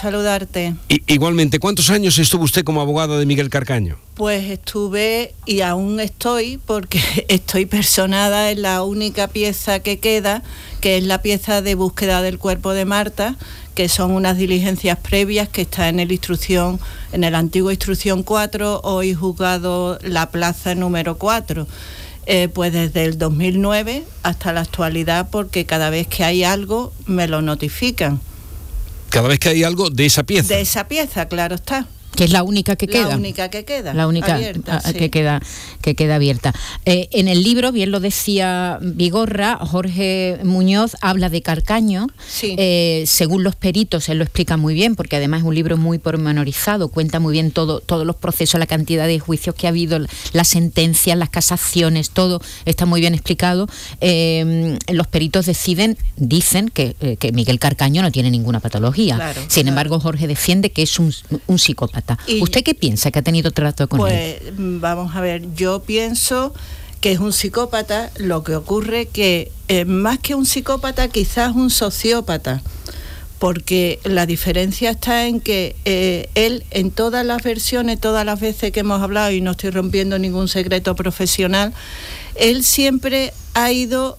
saludarte. Igualmente, ¿cuántos años estuvo usted como abogada de Miguel Carcaño? Pues estuve y aún estoy, porque estoy personada en la única pieza que queda, que es la pieza de búsqueda del cuerpo de Marta, que son unas diligencias previas que está en el antiguo Instrucción 4, hoy juzgado La Plaza número 4. Pues desde el 2009 hasta la actualidad, porque cada vez que hay algo me lo notifican. Cada vez que hay algo de esa pieza. De esa pieza, claro está. Que es la única que queda. La única que queda. La única abierta, sí. que queda abierta. En el libro, bien lo decía Vigorra, Jorge Muñoz habla de Carcaño. Sí. Según los peritos, él lo explica muy bien, porque además es un libro muy pormenorizado, cuenta muy bien todos los procesos, la cantidad de juicios que ha habido, las sentencias, las casaciones, todo está muy bien explicado. Los peritos dicen que Miguel Carcaño no tiene ninguna patología. Claro, Sin embargo, Jorge defiende que es un psicópata. ¿Usted qué piensa que ha tenido trato con él? Pues vamos a ver, yo pienso que es un psicópata. Lo que ocurre que más que un psicópata, quizás un sociópata, porque la diferencia está en que él, en todas las versiones, todas las veces que hemos hablado, y no estoy rompiendo ningún secreto profesional, él siempre ha ido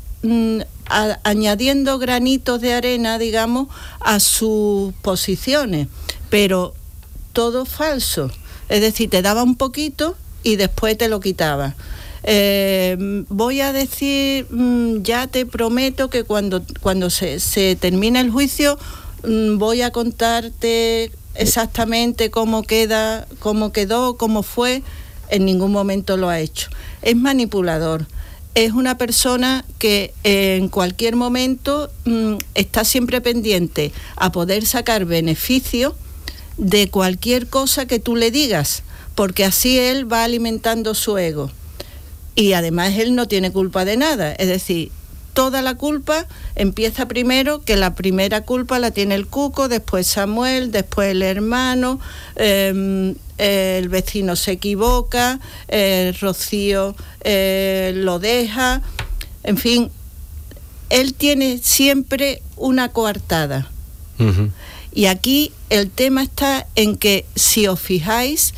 añadiendo granitos de arena, digamos, a sus posiciones, pero todo falso. Es decir, te daba un poquito y después te lo quitaba. Voy a decir, ya te prometo que cuando se termine el juicio, voy a contarte exactamente cómo quedó, cómo fue. En ningún momento lo ha hecho. Es manipulador. Es una persona que en cualquier momento está siempre pendiente a poder sacar beneficio de cualquier cosa que tú le digas, porque así él va alimentando su ego. Y además él no tiene culpa de nada, es decir, toda la culpa empieza primero, que la primera culpa la tiene el Cuco, después Samuel, después el hermano, el vecino se equivoca, Rocío lo deja, en fin, él tiene siempre una coartada. Uh-huh. Y aquí el tema está en que, si os fijáis,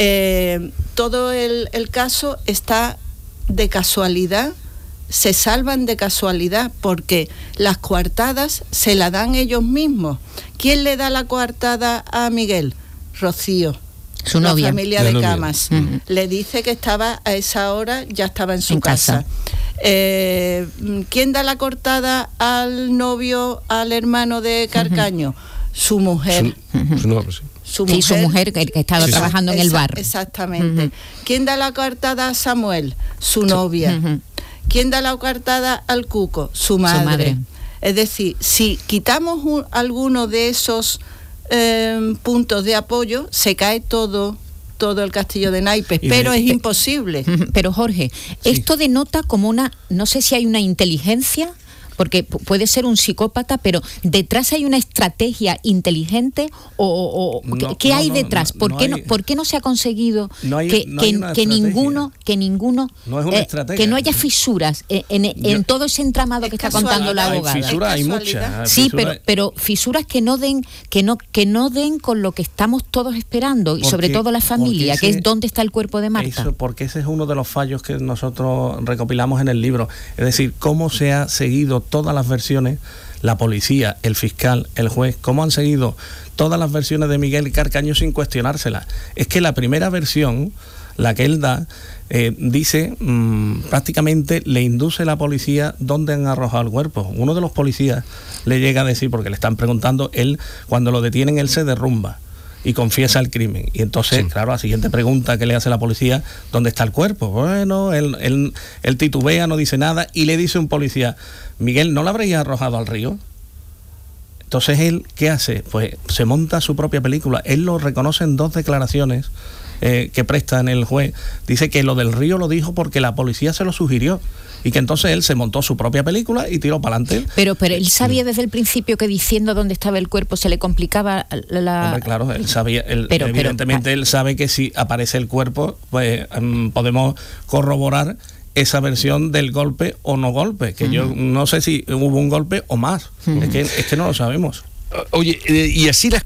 todo el caso está de casualidad, se salvan de casualidad, porque las coartadas se la dan ellos mismos. ¿Quién le da la coartada a Miguel? Rocío, su novia, la familia de Camas. Uh-huh. Le dice que estaba a esa hora, ya estaba en su casa. ¿Quién da la coartada al novio, al hermano de Carcaño? Uh-huh. Su mujer. Su mujer que estaba trabajando en el bar. Exactamente. Uh-huh. ¿Quién da la coartada a Samuel? Su novia. Uh-huh. ¿Quién da la coartada al Cuco? Su madre. Es decir, si quitamos alguno de esos puntos de apoyo, se cae todo el castillo de naipes, pero es imposible. Pero Jorge, esto denota como no sé si hay una inteligencia, porque puede ser un psicópata, pero detrás hay una estrategia inteligente ¿qué hay detrás? ¿Por qué no se ha conseguido que ninguno que no haya fisuras en todo ese entramado que está contando la abogada? Fisuras hay muchas. Sí, pero fisuras que no den con lo que estamos todos esperando, y sobre todo la familia, que es dónde está el cuerpo de Marta. Porque ese es uno de los fallos que nosotros recopilamos en el libro, es decir, cómo se ha seguido todas las versiones, la policía, el fiscal, el juez, cómo han seguido todas las versiones de Miguel Carcaño sin cuestionárselas. Es que la primera versión, la que él da, dice, prácticamente le induce a la policía dónde han arrojado el cuerpo. Uno de los policías le llega a decir, porque le están preguntando, él, cuando lo detienen, él se derrumba y confiesa el crimen. Y entonces, claro, la siguiente pregunta que le hace la policía, ¿dónde está el cuerpo? Bueno, él titubea, no dice nada, y le dice un policía, Miguel, ¿no lo habréis arrojado al río? Entonces él, ¿qué hace? Pues se monta su propia película. Él lo reconoce en 2 declaraciones que presta en el juez. Dice que lo del río lo dijo porque la policía se lo sugirió, y que entonces él se montó su propia película y tiró para adelante. Pero él sabía desde el principio que diciendo dónde estaba el cuerpo se le complicaba la... Hombre, claro, él sabía, evidentemente él sabe que si aparece el cuerpo, pues podemos corroborar esa versión del golpe o no golpe, que yo no sé si hubo un golpe o más, es que no lo sabemos. Oye, y así las